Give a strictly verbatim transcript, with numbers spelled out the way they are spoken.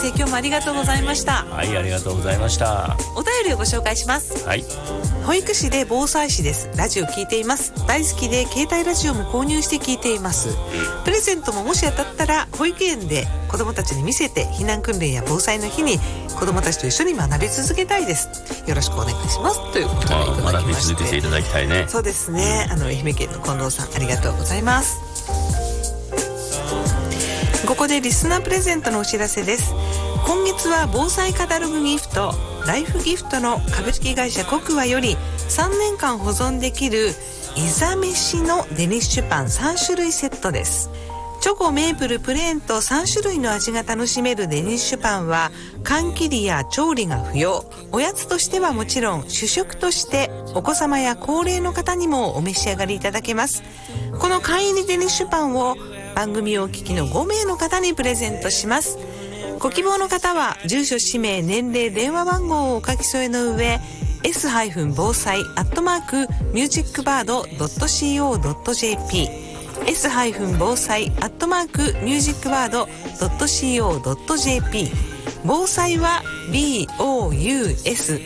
今日もありがとうございました。 はい、ありがとうございました。 お便りをご紹介します。 はい。 保育士で防災士です。ラジオ聞いています。大好きで携帯ラジオも購入して聞いています。プレゼントももし当たったら保育園で子どもたちに見せて、避難訓練や防災の日に子どもたちと一緒に学び続けたいです。よろしくお願いします、ということでいただきまして。 学び続けていただきたいね。 そうですね。あの愛媛県の近藤さん、ありがとうございます。ここでリスナープレゼントのお知らせです。今月は防災カタログギフトライフギフトの株式会社コクワよりさんねんかん保存できるイザ飯のデニッシュパンさんしゅるいセットです。チョコ、メープル、プレーンとさんしゅるいの味が楽しめるデニッシュパンは缶切りや調理が不要。おやつとしてはもちろん主食としてお子様や高齢の方にもお召し上がりいただけます。この缶入りデニッシュパンを番組をお聞きのごめいの方にプレゼントします。ご希望の方は住所、氏名、年齢、電話番号をお書き添えの上 エス 防災アットマークミュージックバードドットシーオードットジェーピー エス 防災アットマークミュージックバードドットシーオードットジェーピー 防災は ビーオーユーエス